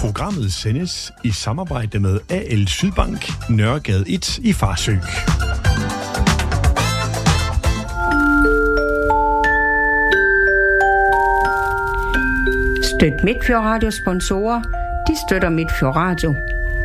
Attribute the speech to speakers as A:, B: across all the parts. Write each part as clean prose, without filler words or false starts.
A: Programmet sendes i samarbejde med AL Sydbank, Nørregade 1 i Farsø.
B: Støt Midtfjord Radio sponsorer. De støtter Midtfjord Radio.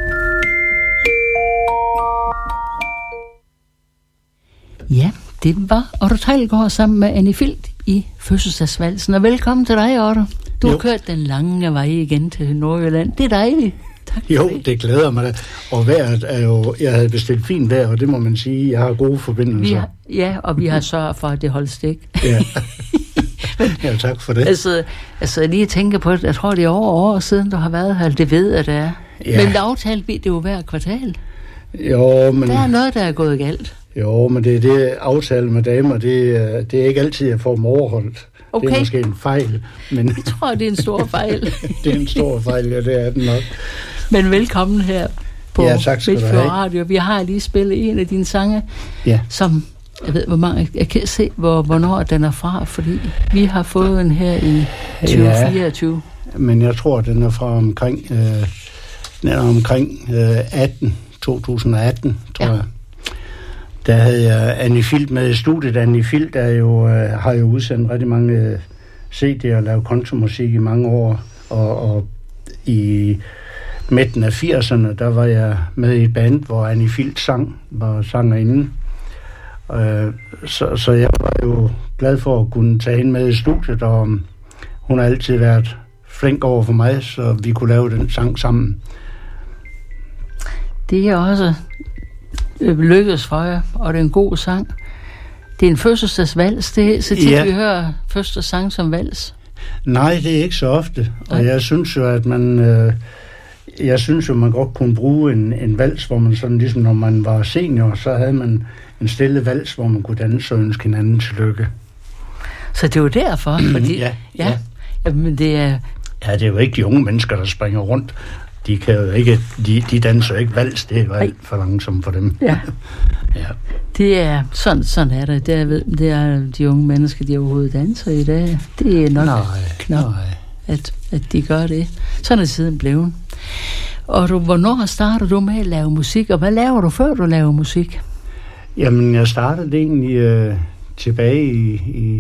C: Ja, det var Otto Teilgaard sammen med Annie Filt i fødselsdagsvalsen. Og velkommen til dig, Otto. Du har kørt den lange vej igen til Nordjylland. Det er dejligt. Tak for
D: jo, det glæder mig da. Og vejret er jo... Jeg havde bestilt fint vejr, og det må man sige. Jeg har gode forbindelser.
C: Og vi har sørget for, at det holdt stik.
D: Ja. Ja, tak for det.
C: Altså lige tænker på det. Jeg tror, det er over år siden, du har været her. Det ved jeg, det er. Ja. Men aftalte vi det jo hver kvartal.
D: Jo, men... Der
C: er noget, der er gået galt.
D: Jo, men det er det aftale med damer. Det er ikke altid, jeg får dem overholdt. Okay. Det er måske en fejl. Men
C: jeg tror, det er en stor fejl.
D: Det er en stor fejl, ja, det er den nok.
C: Men velkommen her på
D: Midtfjord
C: Radio. Vi har lige spillet en af dine sange, som... Jeg ved, hvor mange... Jeg kan se, hvornår den er fra, fordi vi har fået den her i 2024.
D: Ja, men jeg tror, den er fra omkring 2018, tror jeg. Der havde jeg Annie Filt med i studiet. Annie Filt har jo udsendt rigtig mange CD'er og lavet kontomusik i mange år. Og i midten af 80'erne, der var jeg med i et band, hvor Annie Filt var sangerinde. Så jeg var jo glad for at kunne tage hende med i studiet, og hun har altid været flink over for mig, så vi kunne lave den sang sammen.
C: Det er også lykkedes for jer, og det er en god sang. Det er en fødselsdagsvals, det er så tit, vi hører fødselsdagssang som vals.
D: Nej, det er ikke så ofte, og jeg synes jo, at man godt kunne bruge en vals, hvor man sådan ligesom, når man var senior, så havde man en stille vals, hvor man kunne danse og ønske hinanden tillykke.
C: Så det er jo derfor, fordi... Men det er...
D: Ja, det er jo ikke de unge mennesker, der springer rundt. De kan jo ikke... De danser ikke vals, det er jo alt for langsomt for dem.
C: Ja. Det er... Sådan er det. Det er de unge mennesker, de overhovedet danser i dag. Det er nok knap, at de gør det. Sådan er siden blevet. Og hvornår starter du med at lave musik, og hvad laver du, før du laver musik?
D: Jamen, jeg startede egentlig tilbage i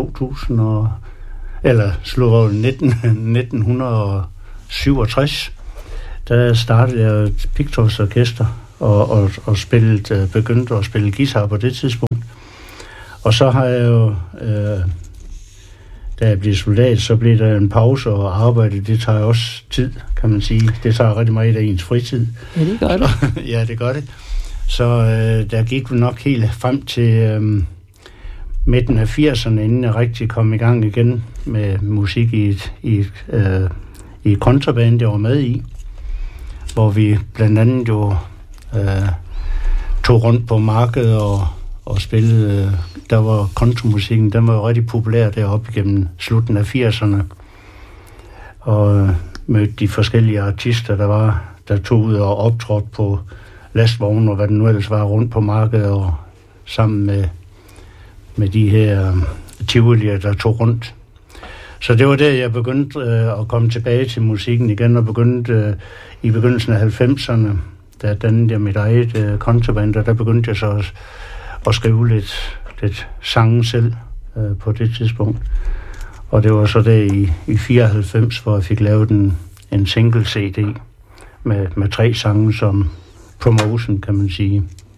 D: 1967. Der startede jeg et pigtrådsorkester og begyndte at spille guitar på det tidspunkt. Og så har jeg jo, da jeg blev soldat, så blev der en pause, og arbejde, det tager også tid, kan man sige. Det tager rigtig meget af ens fritid.
C: Ja, det gør det.
D: Ja, det gør det. Så der gik vi nok helt frem til midten af 80'erne, inden jeg rigtig kom i gang igen med musik i et kontraband, jeg var med i, hvor vi blandt andet jo tog rundt på markedet og spillede. Der var kontramusikken, den var jo rigtig populær deroppe igennem slutningen af 80'erne, og mødte de forskellige artister, der tog ud og optrådte på lastvogne og hvad det nu ellers var rundt på markedet, og sammen med de her tivolier, der tog rundt. Så det var der, jeg begyndte at komme tilbage til musikken igen, og begyndte i begyndelsen af 90'erne, der dannede jeg mit eget kontraband, og der begyndte jeg så at skrive lidt sange selv på det tidspunkt. Og det var så der i 94, hvor jeg fik lavet en single CD med 3 sange som promotion, kan man sige.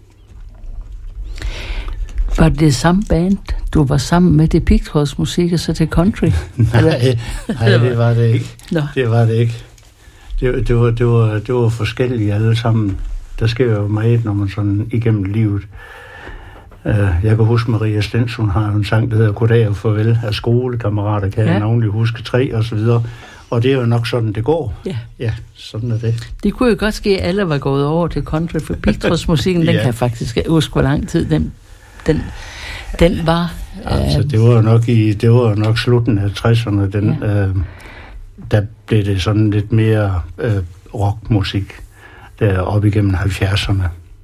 C: Var det samme band, du var sammen med, det pigtrådsmusik og så til country?
D: Nej, det var det ikke. Nå. Det var det ikke. Det var forskellige alle sammen. Der sker jo meget, når man sådan igennem livet. Jeg kan huske, Maria Stens, hun har en sang, der hedder Goddag og farvel af skolekammerater, kan jeg navnlig huske 3 og så videre. Og det er jo nok sådan, det går. Ja, sådan er det.
C: Det kunne jo godt ske, at alle var gået over til country, for pigtrådsmusikken, den kan faktisk huske, hvor lang tid den var.
D: Altså, det var nok slutten af 60'erne, der blev det sådan lidt mere rockmusik, der op igennem 70'erne.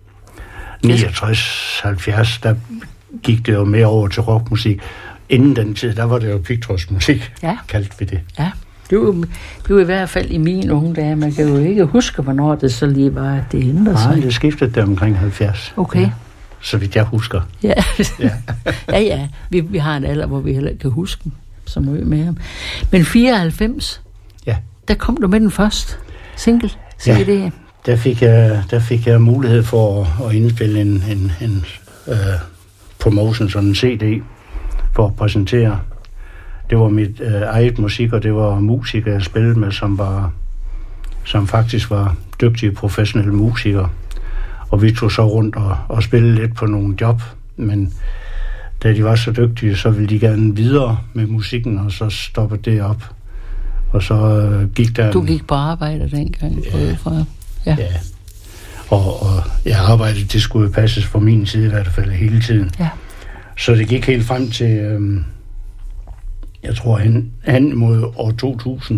D: 69-70, der gik det jo mere over til rockmusik. Inden den tid, der var det jo pigtrådsmusik, kaldte vi det.
C: Ja. blev i hvert fald i mine unge dage. Man kan jo ikke huske, hvornår det så lige var, at det ændrede sig.
D: Nej, det skiftede der omkring 70.
C: Okay.
D: Ja. Så vidt jeg husker.
C: Ja. ja. Vi har en alder, hvor vi heller ikke kan huske dem så meget mere. Men 94, der kom du med den første single, CD.
D: Ja, der fik jeg mulighed for at indspille en promotion, sådan en CD, for at præsentere. Det var mit eget musik, og det var musikere, jeg spillede med, som faktisk var dygtige professionelle musikere. Og vi tog så rundt og spillede lidt på nogle job, men da de var så dygtige, så ville de gerne videre med musikken, og så stoppede det op. Og så gik der...
C: Du gik på arbejde dengang?
D: Ja. Og jeg arbejdede, det skulle passes fra min side i hvert fald hele tiden. Ja. Så det gik helt frem til, jeg tror hen mod år 2000.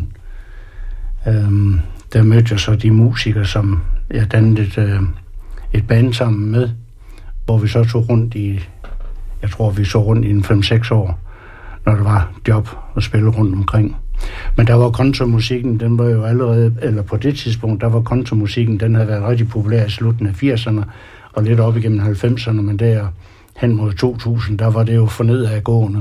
D: Der mødte jeg så de musikere, som jeg dannede et band sammen med, hvor vi så tog rundt i, jeg tror vi så rundt i en 5-6 år, når der var job og spille rundt omkring. Men der var kontramusikken, den var jo allerede, eller på det tidspunkt, der var kontramusikken, den havde været rigtig populær i slutningen af 80'erne, og lidt op igennem 90'erne, men der hen mod 2000, der var det jo for nedadgående.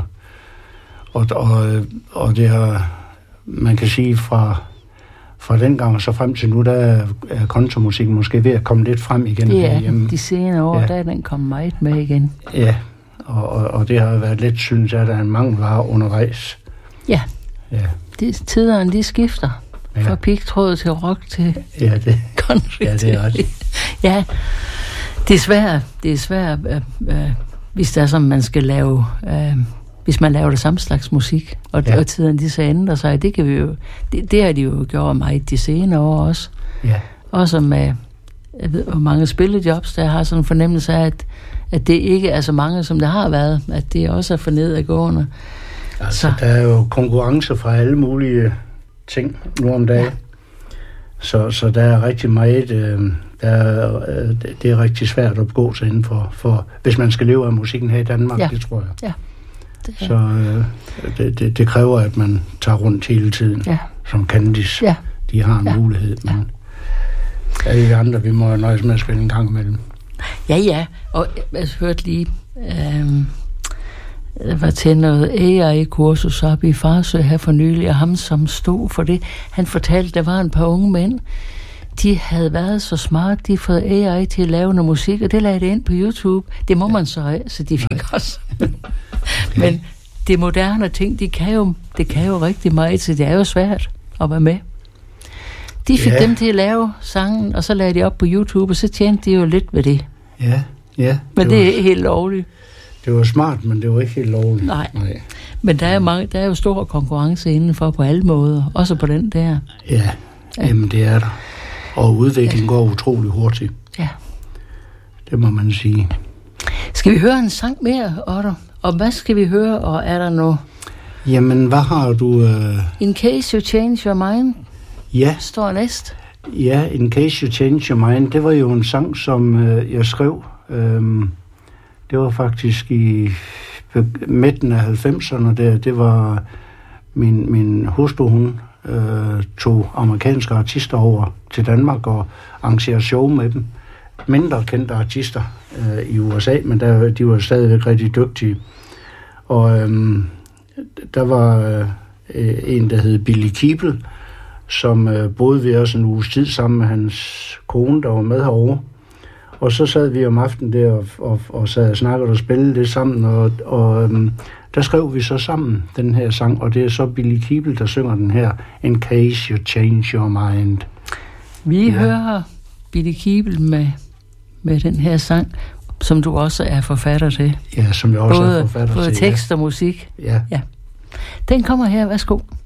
D: Og det har, man kan sige, fra dengang og så frem til nu, der er kontramusikken måske ved at komme lidt frem igen.
C: Det er de senere år, der er den kommet meget med igen.
D: Ja, og det har været lidt, synes jeg, at der er en mangelvare undervejs.
C: Ja. Tiderne, de skifter. Ja. Fra pigtråd til rock til country.
D: Ja, det er rigtigt.
C: Ja, det er svært, hvis det er som man skal lave, hvis man laver det samme slags musik, og tiderne de så ændrer sig. Det kan vi jo, det har de jo gjort meget de senere år også. Ja. Også med, jeg ved, hvor mange spillejobs, der har sådan en fornemmelse af, at det ikke er så mange, som det har været, at det også er for nedadgående.
D: Altså, der er jo konkurrence fra alle mulige ting nu om dagen. Ja. Så der er rigtig meget, det er rigtig svært at gå sig inden for hvis man skal leve af musikken her i Danmark, det tror jeg. Ja. Så det kræver, at man tager rundt hele tiden, som Candice. Ja. De har en mulighed, men alle andre, vi må nøjes med at spille en gang imellem.
C: Ja, og jeg hørte lige... Der var til noget AI-kursus op i Farsø her for nylig, og ham, som stod for det, han fortalte, at der var en par unge mænd, de havde været så smart, de havde fået AI til at lave noget musik, og det lagde det ind på YouTube. Det må man så de fik også. Men det moderne ting, det kan jo rigtig meget, så det er jo svært at være med. De fik dem til at lave sangen, og så lagde de op på YouTube, og så tjente de jo lidt ved det.
D: Ja.
C: Men det er helt lovligt.
D: Det var smart, men det var ikke helt lovligt.
C: Nej. Men der er jo stor konkurrence indenfor på alle måder, også på den der.
D: Ja. Jamen det er der. Og udviklingen går utrolig hurtigt. Ja. Det må man sige.
C: Skal vi høre en sang mere, Otto? Og hvad skal vi høre, og er der noget?
D: Jamen, hvad har du...
C: In Case You Change Your Mind?
D: Ja.
C: Står næst.
D: Ja, In Case You Change Your Mind, det var jo en sang, som jeg skrev... Det var faktisk i midten af 90'erne. Det var min hustru, hun tog amerikanske artister over til Danmark og arrangerede show med dem. Mindre kendte artister i USA, men de var stadigvæk rigtig dygtige. Og der var en, der hed Billy Keeble, som boede ved os en uges tid sammen med hans kone, der var med herovre. Og så sad vi om aftenen der og sad og snakkede og spillede det sammen, og der skrev vi så sammen den her sang, og det er så Billy Keeble, der synger den her, In Case You Change Your Mind.
C: Vi hører Billy Keeble med den her sang, som du også er forfatter til.
D: Ja, som jeg også er forfatter til.
C: Både tekst og musik.
D: Ja.
C: Den kommer her, værsgo.